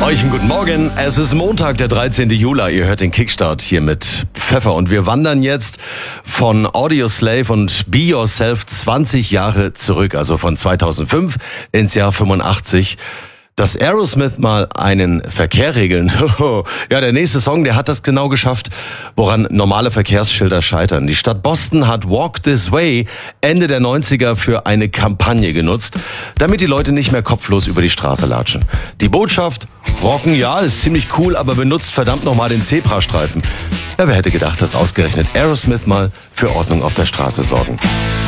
Euch einen guten Morgen. Es ist Montag, der 13. Juli. Ihr hört den Kickstart hier mit Pfeffer. Und wir wandern jetzt von Audioslave und Be Yourself 20 Jahre zurück. Also von 2005 ins Jahr 85. Dass Aerosmith mal einen Verkehr regeln. Ja, der nächste Song, der hat das genau geschafft, woran normale Verkehrsschilder scheitern. Die Stadt Boston hat Walk This Way Ende der 90er für eine Kampagne genutzt, damit die Leute nicht mehr kopflos über die Straße latschen. Die Botschaft: Rocken, ja, ist ziemlich cool, aber benutzt verdammt nochmal den Zebrastreifen. Ja, wer hätte gedacht, dass ausgerechnet Aerosmith mal für Ordnung auf der Straße sorgen.